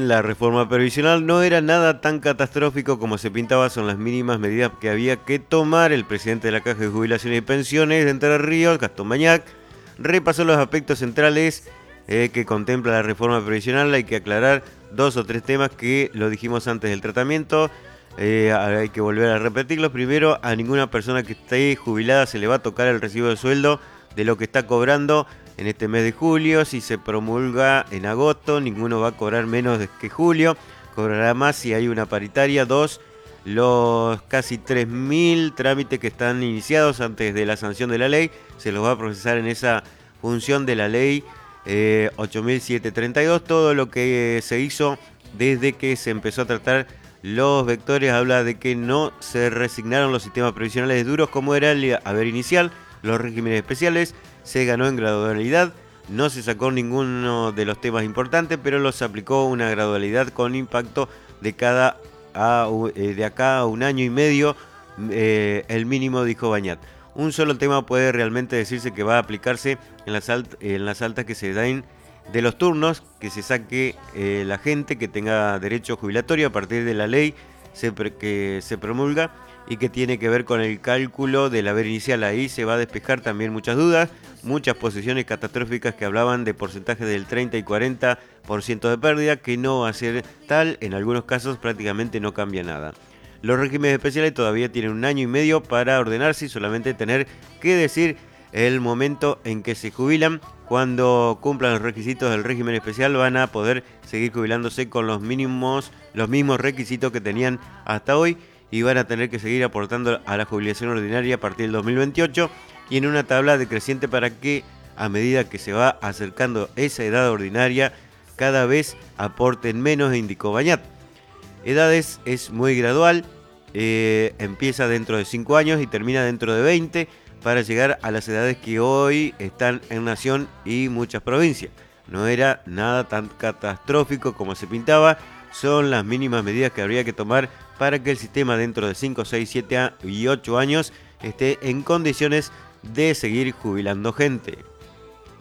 en la reforma previsional no era nada tan catastrófico como se pintaba, son las mínimas medidas que había que tomar. El presidente de la Caja de Jubilaciones y Pensiones de Entre Ríos, Gastón Bañac, repasó los aspectos centrales que contempla la reforma previsional. Hay que aclarar 2 o 3 temas que lo dijimos antes del tratamiento. Hay que volver a repetirlos. Primero, a ninguna persona que esté jubilada se le va a tocar el recibo de sueldo de lo que está cobrando en este mes de julio. Si se promulga en agosto, ninguno va a cobrar menos que julio, cobrará más si hay una paritaria. 2, los casi 3.000 trámites que están iniciados antes de la sanción de la ley, se los va a procesar en esa función de la ley 8.732. Todo lo que se hizo desde que se empezó a tratar los vectores habla de que no se resignaron los sistemas previsionales duros como era el haber inicial, los regímenes especiales. Se ganó en gradualidad, no se sacó ninguno de los temas importantes, pero los aplicó una gradualidad con impacto de acá a un año y medio, el mínimo, dijo Bañat. Un solo tema puede realmente decirse que va a aplicarse en las altas que se den de los turnos, que se saque la gente que tenga derecho jubilatorio a partir de la ley que se promulga y que tiene que ver con el cálculo del haber inicial. Ahí se va a despejar también muchas dudas, muchas posiciones catastróficas que hablaban de porcentajes del 30 y 40% de pérdida, que no va a ser tal, en algunos casos prácticamente no cambia nada. Los regímenes especiales todavía tienen un año y medio para ordenarse y solamente tener que decir el momento en que se jubilan. Cuando cumplan los requisitos del régimen especial van a poder seguir jubilándose con los mismos requisitos que tenían hasta hoy y van a tener que seguir aportando a la jubilación ordinaria a partir del 2028 y en una tabla decreciente para que a medida que se va acercando esa edad ordinaria cada vez aporten menos, indicó Bañat. Edades es muy gradual, empieza dentro de 5 años y termina dentro de 20 para llegar a las edades que hoy están en Nación y muchas provincias. No era nada tan catastrófico como se pintaba, son las mínimas medidas que habría que tomar para que el sistema dentro de 5, 6, 7 y 8 años esté en condiciones de seguir jubilando gente.